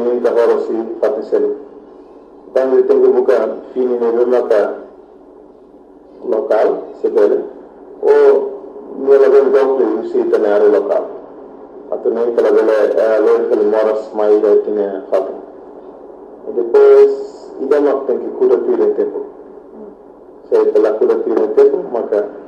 ni ta horo si patisel tangi tengu buka fini ne lumaka lokal sebele o nela ben dokle si tanare lokal atau nem pela bela loja que moras mais já tinha falta e depois ida mak tem que cuidar do tempo se pela cuidar do tempo maka